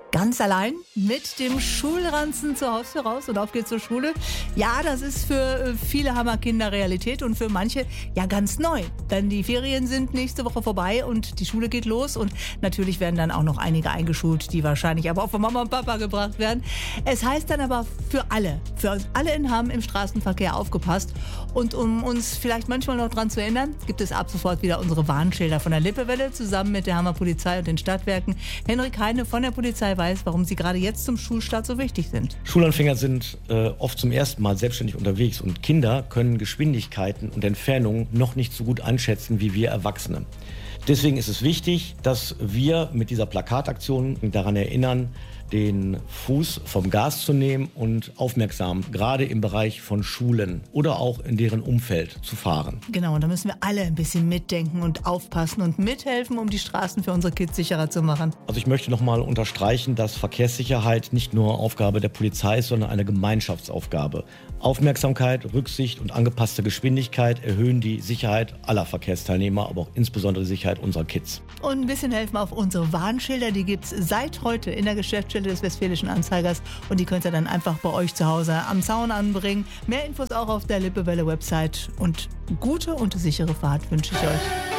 Ganz allein mit dem Schulranzen zur Haustür raus und auf geht's zur Schule. Ja, das ist für viele Hammerkinder Realität und für manche ja ganz neu. Denn die Ferien sind nächste Woche vorbei und die Schule geht los. Und natürlich werden dann auch noch einige eingeschult, die wahrscheinlich aber auch von Mama und Papa gebracht werden. Es heißt dann aber für alle in Hamm im Straßenverkehr aufgepasst. Und um uns vielleicht manchmal noch dran zu erinnern, gibt es ab sofort wieder unsere Warnschilder von der Lippewelle zusammen mit der Hammer Polizei und den Stadtwerken. Henrik Heine von der Polizei weiß, warum sie gerade jetzt zum Schulstart so wichtig sind. Schulanfänger sind oft zum ersten Mal selbstständig unterwegs und Kinder können Geschwindigkeiten und Entfernungen noch nicht so gut einschätzen wie wir Erwachsene. Deswegen ist es wichtig, dass wir mit dieser Plakataktion daran erinnern, den Fuß vom Gas zu nehmen und aufmerksam, gerade im Bereich von Schulen oder auch in deren Umfeld zu fahren. Genau, und da müssen wir alle ein bisschen mitdenken und aufpassen und mithelfen, um die Straßen für unsere Kids sicherer zu machen. Also ich möchte nochmal unterstreichen, dass Verkehrssicherheit nicht nur Aufgabe der Polizei ist, sondern eine Gemeinschaftsaufgabe. Aufmerksamkeit, Rücksicht und angepasste Geschwindigkeit erhöhen die Sicherheit aller Verkehrsteilnehmer, aber auch insbesondere die Sicherheit unserer Kids. Und ein bisschen helfen auf unsere Warnschilder, die gibt es seit heute in der Geschäftsstelle des Westfälischen Anzeigers und die könnt ihr dann einfach bei euch zu Hause am Zaun anbringen. Mehr Infos auch auf der Lippewelle-Website und gute und sichere Fahrt wünsche ich euch.